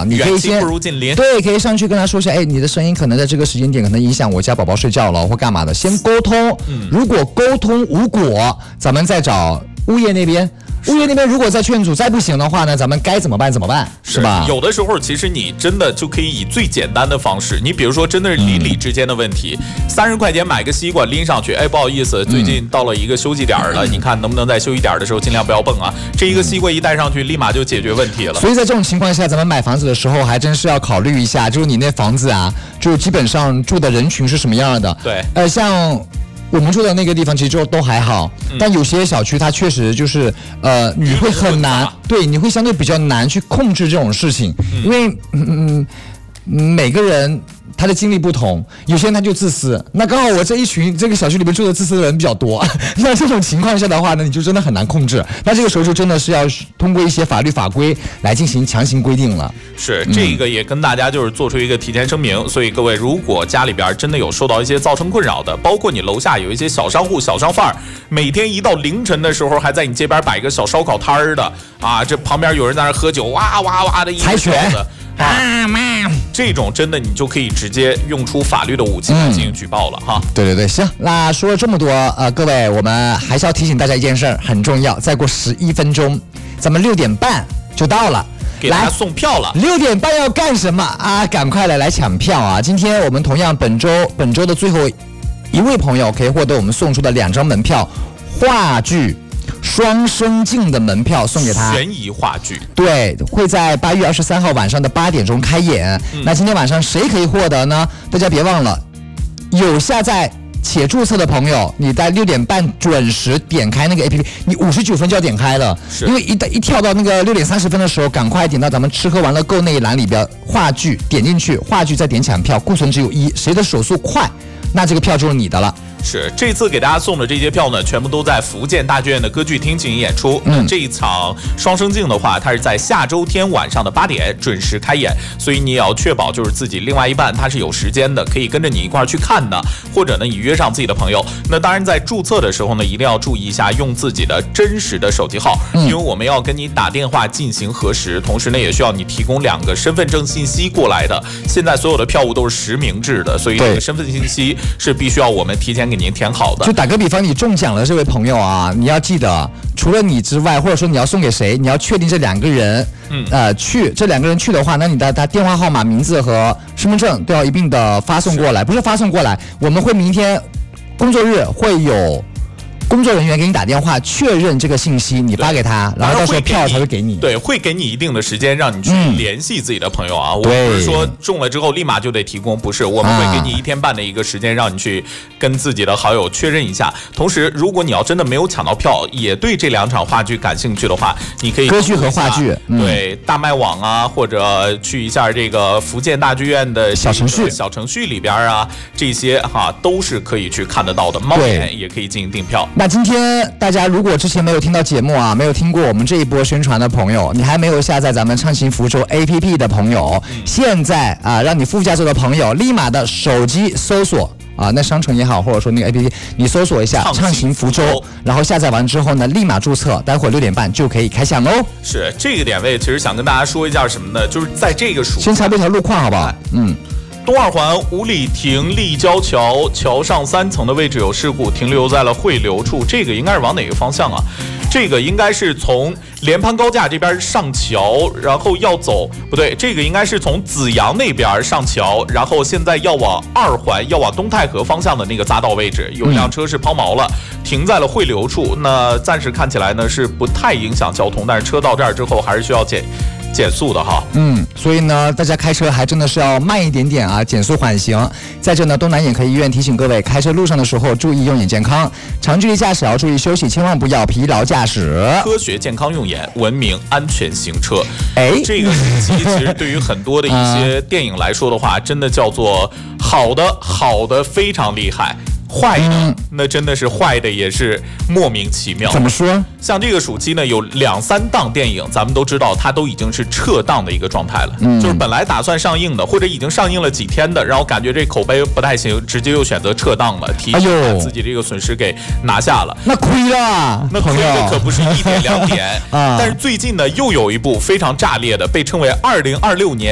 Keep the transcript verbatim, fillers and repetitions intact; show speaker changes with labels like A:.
A: 啊，你可以先
B: 远亲不如近邻，
A: 对，可以上去跟他说一下，哎，你的声音可能在这个时间点可能影响我家宝宝睡觉了或干嘛的，先沟通。嗯，如果沟通无果，咱们再找物业那边。物业那边如果再劝阻再不行的话呢，咱们该怎么办怎么办，是吧？
B: 有的时候其实你真的就可以以最简单的方式，你比如说真的是邻里之间的问题，三十块钱买个西瓜拎上去，哎，不好意思，最近到了一个休息点了，你看能不能在休息点的时候尽量不要蹦啊？这一个西瓜一带上去，立马就解决问题了。
A: 所以在这种情况下，咱们买房子的时候还真是要考虑一下，就是你那房子啊，就基本上住的人群是什么样的？
B: 对，
A: 呃，像。我们住的那个地方其实就都还好，嗯、但有些小区它确实就是呃，你会很难，对，你会相对比较难去控制这种事情，嗯、因为嗯嗯每个人他的经历不同，有些人他就自私，那刚好我这一群这个小区里面住的自私的人比较多，那这种情况下的话呢，你就真的很难控制，那这个时候就真的是要通过一些法律法规来进行强行规定了。
B: 是，这个也跟大家就是做出一个提前声明，嗯、所以各位如果家里边真的有受到一些造成困扰的，包括你楼下有一些小商户、小商贩，每天一到凌晨的时候还在你街边摆一个小烧烤摊儿的啊，这旁边有人在那喝酒，哇哇哇的一
A: 采血
B: 的。啊，这种真的你就可以直接用出法律的武器来进行举报了、嗯、哈。
A: 对对对，行，那说了这么多，呃，各位，我们还是要提醒大家一件事儿，很重要，再过十一分钟，咱们六点半就到了。
B: 给大家送票了，
A: 六点半要干什么啊？赶快来来抢票啊！今天我们同样本周本周的最后一位朋友可以获得我们送出的两张门票，话剧双生镜的门票送给他。
B: 悬疑话剧，
A: 对，会在八月二十三号晚上的八点钟开演。嗯、那今天晚上谁可以获得呢？大家别忘了，有下载且注册的朋友，你在六点半准时点开那个 A P P， 你五十九分就要点开了，因为一一跳到那个六点三十分的时候，赶快点到咱们吃喝玩乐购那一栏里边，话剧点进去，话剧再点抢票，库存只有一，谁的手速快，那这个票就是你的了。
B: 是，这次给大家送的这些票呢，全部都在福建大剧院的歌剧厅进行演出。嗯，这一场双生镜的话，它是在下周天晚上的八点准时开演，所以你也要确保就是自己另外一半他是有时间的，可以跟着你一块儿去看的，或者呢你约上自己的朋友。那当然在注册的时候呢，一定要注意一下用自己的真实的手机号，嗯、因为我们要跟你打电话进行核实，同时呢也需要你提供两个身份证信息过来的。现在所有的票务都是实名制的，所以这个身份信息是必须要我们提前给您填好的。
A: 就打个比方，你中奖了这位朋友啊，你要记得，除了你之外，或者说你要送给谁，你要确定这两个人，嗯，呃，去这两个人去的话，那你的他电话号码、名字和身份证都要一并的发送过来，不是发送过来，我们会明天工作日会有工作人员给你打电话确认这个信息，你发给他，然后到时候票才会给你。
B: 对，会给你一定的时间让你去联系自己的朋友啊。嗯、我不是说中了之后立马就得提供，不是，我们会给你一天半的一个时间，让你去跟自己的好友确认一下。同时，如果你要真的没有抢到票，也对这两场话剧感兴趣的话，你可以
A: 歌剧和话剧，
B: 嗯、对大麦网啊，或者去一下这个福建大剧院的
A: 小程序、
B: 小程序里边啊，这些哈都是可以去看得到的。猫眼也可以进行订票。
A: 那今天大家如果之前没有听到节目啊，没有听过我们这一波宣传的朋友，你还没有下载咱们畅行福州 A P P 的朋友，嗯、现在啊，让你副驾驶的朋友立马的手机搜索啊，那商城也好，或者说那个 A P P， 你搜索一下畅行福州，然后下载完之后呢，立马注册，待会儿六点半就可以开抢哦。
B: 是这个点位，其实想跟大家说一下什么呢？就是在这个暑
A: 先查这条路况好不好？嗯。
B: 东二环五里亭立交桥桥上三层的位置有事故，停留在了汇流处。这个应该是往哪个方向啊？这个应该是从联潘高架这边上桥，然后要走不对，这个应该是从紫阳那边上桥，然后现在要往二环要往东太河方向的那个匝道位置，有一辆车是抛锚了，停在了汇流处。那暂时看起来呢是不太影响交通，但是车到这儿之后还是需要减减速的哈。
A: 嗯，所以呢，大家开车还真的是要慢一点点啊，减速缓行。在这呢，东南眼科医院提醒各位，开车路上的时候注意用眼健康，长距离驾驶要注意休息，千万不要疲劳驾驶。
B: 科学健康用眼，文明安全行车。
A: 哎，
B: 这个时期其实对于很多的一些电影来说的话，真的叫做好的，好的非常厉害。坏的、嗯、那真的是坏的也是莫名其妙。
A: 怎么说？
B: 像这个暑期呢，有两三档电影，咱们都知道它都已经是撤档的一个状态了。嗯，就是本来打算上映的，或者已经上映了几天的，然后感觉这口碑不太行，直接又选择撤档了，提前把自己这个损失给拿下了。
A: 那亏了，
B: 那亏的可不是一点两点啊！但是最近呢，又有一部非常炸裂的，被称为二零二六年